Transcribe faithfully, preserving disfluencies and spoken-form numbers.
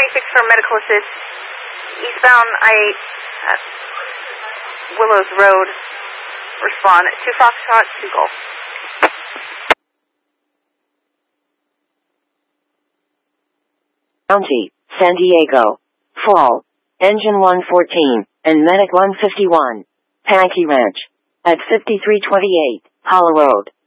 twenty-six for medical assist. Eastbound I at Willows Road. Respond. Two Foxtrot, two Golf. County, San Diego. Fall. Engine one fourteen, and Medic one fifty-one. Pankey Ranch. At fifty-three twenty-eight, Hollow Road.